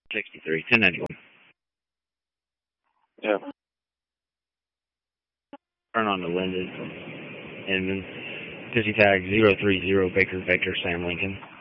63, 1091. Yeah. Turn on the lenses. Inman. Busy tag 030 Baker Vector Sam Lincoln.